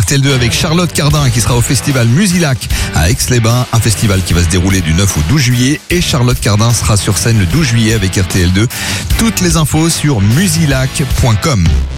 RTL2 avec Charlotte Cardin qui sera au festival Musilac à Aix-les-Bains, un festival qui va se dérouler du 9 au 12 juillet et Charlotte Cardin sera sur scène le 12 juillet avec RTL2. Toutes les infos sur musilac.com.